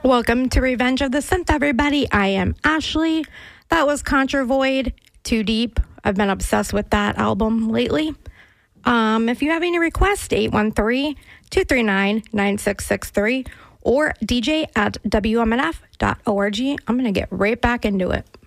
Welcome to Revenge of the Synth, everybody. I am Ashley. That was Contra Void, Too Deep. I've been obsessed with that album lately. If you have any requests, 813-239-9663 or DJ at WMNF.org. I'm going to get right back into it.